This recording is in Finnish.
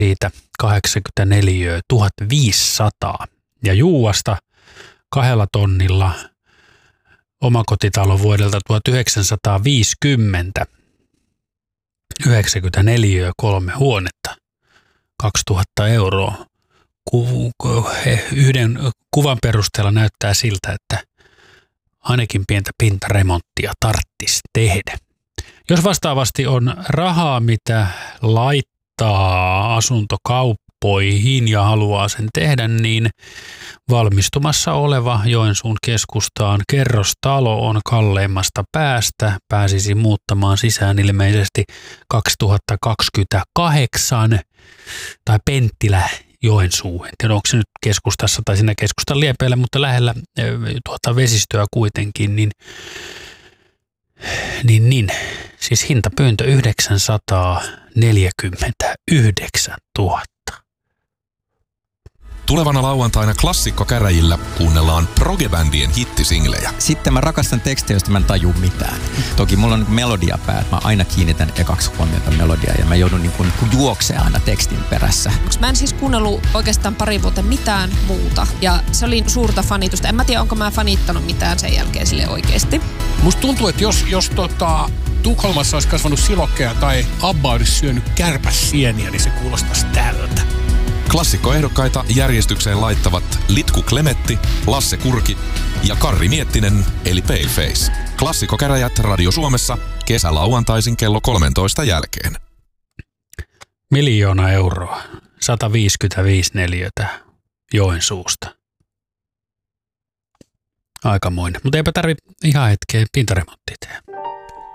siitä 84 1500 ja Juuasta 2 tonnilla omakotitalo vuodelta 1950, 94 3 huonetta, 2000 euroa. Yhden kuvan perusteella näyttää siltä, että ainakin pientä pintaremonttia tarttisi tehdä. Jos vastaavasti on rahaa, mitä laittaa asuntokauppoihin ja haluaa sen tehdä, niin valmistumassa oleva Joensuun keskustaan kerrostalo on kalleimmasta päästä. Pääsisi muuttamaan sisään ilmeisesti 2028 tai Penttilä Joensuu. En tiedä, onko se nyt keskustassa tai siinä keskustan liepeillä, mutta lähellä vesistöä kuitenkin, niin. Siis hintapyyntö 949 000. Tulevana lauantaina Klassikko-käräjillä kuunnellaan progebändien hittisinglejä. Sitten mä rakastan tekstejä, joista mä en taju mitään. Toki mulla on melodia pää, mä aina kiinnitän ekaksi huomiota melodiaa ja mä joudun niin kuin juoksemaan aina tekstin perässä. Mä en siis kuunnellut oikeastaan pari vuotta mitään muuta ja se oli suurta fanitusta. En mä tiedä, onko mä fanittanut mitään sen jälkeen sille oikeasti. Musta tuntuu, että jos Tukholmassa olisi kasvanut silokkeja tai Abba olisi syönyt kärpäsieniä, niin se kuulostaisi tältä. Klassikkoehdokkaita järjestykseen laittavat Litku Klemetti, Lasse Kurki ja Karri Miettinen eli Paleface. Klassikkokäräjät Radio Suomessa kesälauantaisin kello 13 jälkeen. 1 000 000 euroa, 155 neliötä Joensuusta. Aikamoinen, mutta eipä tarvitse ihan hetkeä pintaremonttia tehdä.